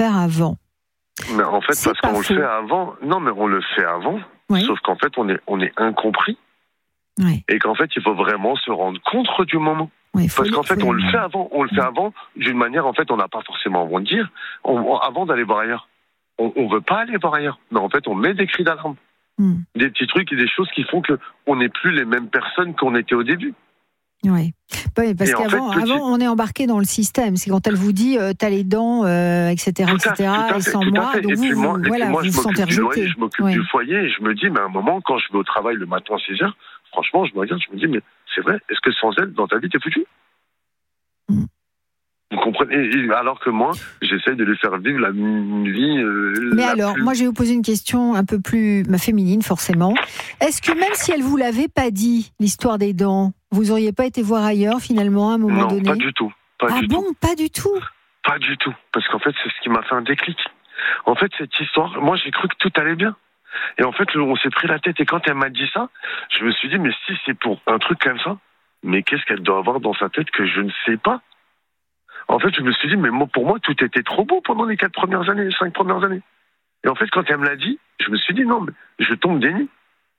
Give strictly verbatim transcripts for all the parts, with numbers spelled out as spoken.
faire avant. Mais en fait, C'est parce pas qu'on faux. le fait avant. Non, mais on le fait avant. Oui. Sauf qu'en fait, on est, on est incompris. Oui. Et qu'en fait, il faut vraiment se rendre compte du moment. Oui, faut Parce qu'en fait, faut on le fait avant. On le fait avant d'une manière, en fait, on n'a pas forcément envie de dire. On, on- avant d'aller voir ailleurs. On, on veut pas aller voir ailleurs. Mais en fait, on met des cris d'alarme. Hmm. Des petits trucs et des choses qui font que on n'est plus les mêmes personnes qu'on était au début. Oui, oui, parce Et en qu'avant, fait, petit- avant, on est embarqué dans le système. C'est quand elle vous dit, euh, t'as les dents, euh, et cetera, Tout à, et cetera, tout à et fait, sans tout à moi, fait. donc Et vous, puis moi, vous, et voilà, puis moi vous je vous sentez m'occupe du loyer, rejeté. je m'occupe Oui. du foyer, et je me dis, mais à un moment, quand je vais au travail le matin à six heures, franchement, je me regarde, je me dis, mais c'est vrai, est-ce que sans elle, dans ta vie, t'es foutu? Mm. Vous comprenez? Et- et alors que moi, j'essaye de lui faire vivre la, une vie. Euh, Mais la alors, plus... moi, je vais vous poser une question un peu plus bah, féminine, forcément. Est-ce que même si elle vous l'avait pas dit, l'histoire des dents, vous auriez pas été voir ailleurs, finalement, à un moment Non, donné? pas du tout. Pas ah du bon, tout. pas du tout. Pas du tout. Parce qu'en fait, c'est ce qui m'a fait un déclic. En fait, cette histoire, moi, j'ai cru que tout allait bien. Et en fait, on s'est pris la tête. Et quand elle m'a dit ça, je me suis dit, mais si c'est pour un truc comme ça, mais qu'est-ce qu'elle doit avoir dans sa tête que je ne sais pas? En fait, je me suis dit, mais moi, pour moi, tout était trop beau pendant les quatre premières années, les cinq premières années. Et en fait, quand elle me l'a dit, je me suis dit, non, mais je tombe des nues.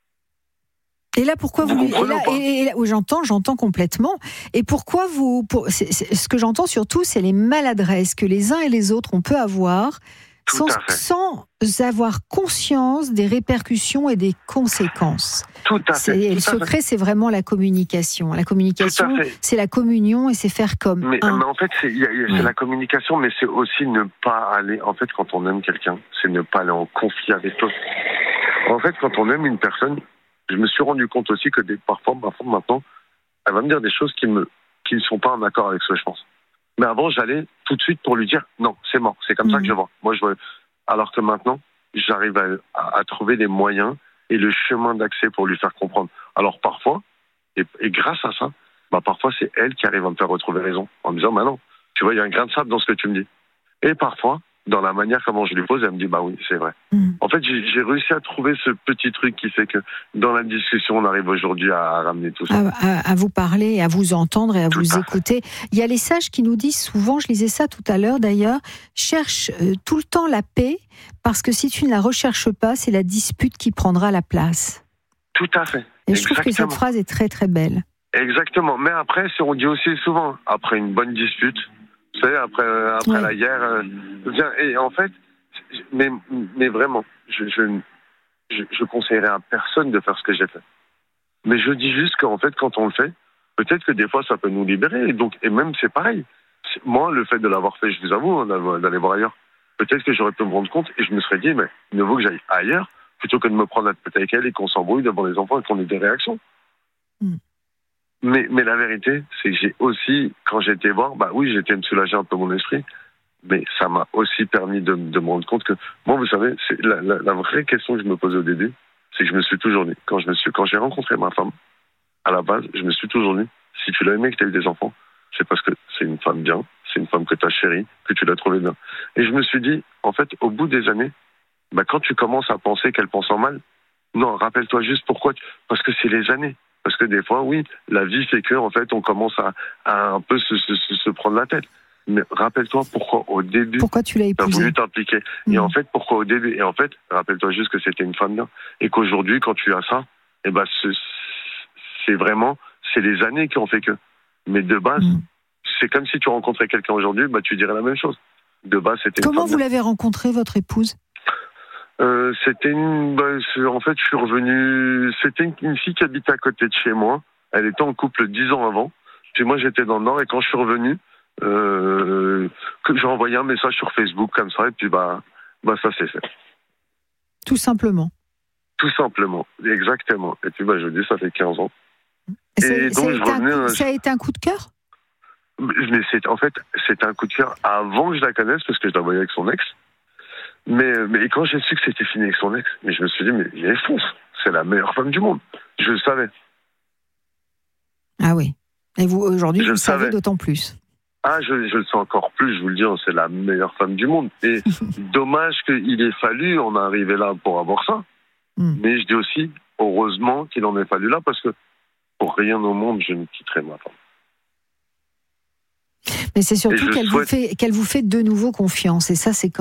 Et là, pourquoi vous, Vous lui- et comprenez là, ou pas et, et là, oui, j'entends, j'entends complètement. Et pourquoi vous, pour, c'est, c'est- ce que j'entends surtout, c'est les maladresses que les uns et les autres on peut avoir Tout sans, à fait. sans avoir conscience des répercussions et des conséquences. Tout à C'est, fait. et tout le à secret, c'est vraiment la communication. La communication, Tout à fait. c'est la communion et c'est faire comme Mais, un. mais en fait, c'est, il y a- il y a- c'est Ouais. la communication, mais c'est aussi ne pas aller. En fait, quand on aime quelqu'un, c'est ne pas aller en conflit avec l'autre. En fait, quand on aime une personne, je me suis rendu compte aussi que des, parfois, ma femme, maintenant, elle va me dire des choses qui me, qui ne sont pas en accord avec ce que je pense. Mais avant, j'allais tout de suite pour lui dire non, c'est mort, c'est comme Mmh. ça que je vois. Moi, je veux. Alors que maintenant, j'arrive à, à, à trouver les moyens et le chemin d'accès pour lui faire comprendre. Alors parfois, et, et grâce à ça, bah parfois c'est elle qui arrive à me faire retrouver raison en me disant bah non, tu vois, il y a un grain de sable dans ce que tu me dis. Et parfois, dans la manière comment je lui pose, elle me dit bah oui, c'est vrai. Mmh. En fait, j'ai, j'ai réussi à trouver ce petit truc qui fait que dans la discussion, on arrive aujourd'hui à, à ramener tout ça. À, à- à vous parler, à vous entendre et à Tout vous à écouter. Il y a les sages qui nous disent souvent, je lisais ça tout à l'heure d'ailleurs, cherche euh, tout le temps la paix, parce que si tu ne la recherches pas, c'est la dispute qui prendra la place. Tout à fait. Et je trouve que Exactement. cette phrase est très très belle. Exactement. Mais après, si on dit aussi souvent, après une bonne dispute, vous savez, après, après Ouais. la guerre, euh, viens- et en fait, mais, mais vraiment, je, je, je, je conseillerais à personne de faire ce que j'ai fait. Mais je dis juste qu'en fait, quand on le fait, peut-être que des fois, ça peut nous libérer. Et donc, et même, c'est pareil. C'est- Moi, le fait de l'avoir fait, je vous avoue, hein, d'aller d'aller voir ailleurs, peut-être que j'aurais pu me rendre compte et je me serais dit, mais il ne vaut que j'aille ailleurs plutôt que de me prendre la tête avec elle et qu'on s'embrouille devant les enfants et qu'on ait des réactions. Mm. Mais, mais la vérité, c'est que j'ai aussi, quand j'ai été voir, bah oui, j'ai été me soulager un peu mon esprit, mais ça m'a aussi permis de, de me rendre compte que, moi, vous savez, c'est la, la, la vraie question que je me posais au début, c'est que je me suis toujours dit, quand je me suis, quand j'ai rencontré ma femme, à la base, je me suis toujours dit, si tu l'as aimé, que tu as eu des enfants, c'est parce que c'est une femme bien, c'est une femme que tu as chérie, que tu l'as trouvée bien. Et je me suis dit, en fait, au bout des années, bah, quand tu commences à penser qu'elle pense en mal, non, rappelle-toi juste pourquoi, tu... parce que c'est les années. Parce que des fois, oui, la vie fait que, en fait, on commence à, à un peu se, se, se prendre la tête. Mais rappelle-toi pourquoi au début, Pourquoi tu l'as tu as épousée? voulu t'impliquer. Mmh. Et en fait, pourquoi au début. Et en fait, rappelle-toi juste que c'était une femme bien. Et qu'aujourd'hui, quand tu as ça, eh ben, ce, c'est vraiment, c'est les années qui ont fait que. Mais de base, Mmh. c'est comme si tu rencontrais quelqu'un aujourd'hui, bah, tu dirais la même chose. De base, c'était une Comment femme vous bien. l'avez rencontrée, votre épouse? Euh, c'était une, bah, c'est- en fait, je suis revenu, c'était une, une fille qui habitait à côté de chez moi. Elle était en couple dix ans avant. Puis moi, j'étais dans le Nord et quand je suis revenu, euh, que j'ai envoyé un message sur Facebook comme ça et puis bah, bah ça s'est fait. Tout simplement. Tout simplement, exactement. Et puis bah, je vous dis, ça fait quinze ans. Et ça, Et ça donc, a je été un revenais, coup, euh, ça a été un coup de cœur? Mais c'est, en fait, c'était un coup de cœur avant que je la connaisse parce que je la voyais avec son ex. Mais, mais quand j'ai su que c'était fini avec son ex, mais je me suis dit, mais il fonce, c'est la meilleure femme du monde. Je le savais. Ah oui. Et vous, aujourd'hui, Je vous le le savez savais. d'autant plus. Ah, je, je le sais encore plus, je vous le dis, c'est la meilleure femme du monde. Et dommage qu'il ait fallu en arriver là pour avoir ça. Mm. Mais je dis aussi, heureusement qu'il en ait fallu là, parce que pour rien au monde, je ne quitterai ma femme. Mais c'est Et surtout je qu'elle souhaite- vous fait, qu'elle vous fait de nouveau confiance. Et ça, c'est quand